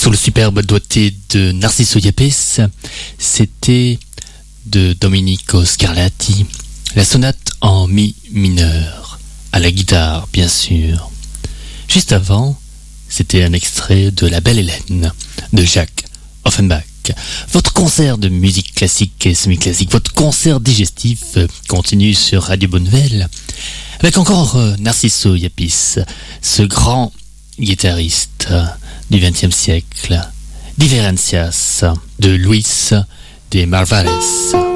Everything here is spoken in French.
Sur le superbe doigté de Narciso Yepes, c'était de Domenico Scarlatti, la sonate en mi mineur, à la guitare bien sûr. Juste avant, c'était un extrait de La Belle Hélène de Jacques Offenbach. Votre concert de musique classique et semi-classique, votre concert digestif continue sur Radio Bonne-Nouvelle avec encore Narciso Yepes, ce grand guitariste du XXe siècle, Diferencias de Luis de Marvares.